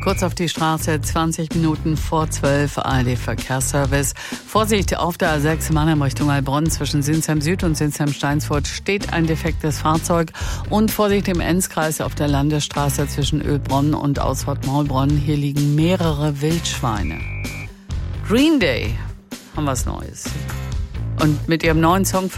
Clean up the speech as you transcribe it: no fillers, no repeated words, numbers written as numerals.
Kurz auf die Straße, 20 Minuten vor 12, ARD Verkehrsservice. Vorsicht, auf der A6 Mannheim Richtung Heilbronn zwischen Sinsheim Süd und Sinsheim Steinsfurt steht ein defektes Fahrzeug. Und Vorsicht im Enzkreis auf der Landesstraße zwischen Ölbronn und Ausfahrt-Maulbronn. Hier liegen mehrere Wildschweine. Green Day haben was Neues. Und mit ihrem neuen Song